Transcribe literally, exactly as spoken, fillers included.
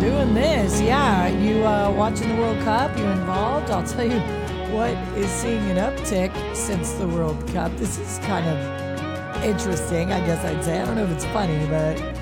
Doing this, yeah. You uh, watching the World Cup? You involved? I'll tell you what is seeing an uptick since the World Cup. This is kind of interesting, I guess I'd say. I don't know if it's funny, but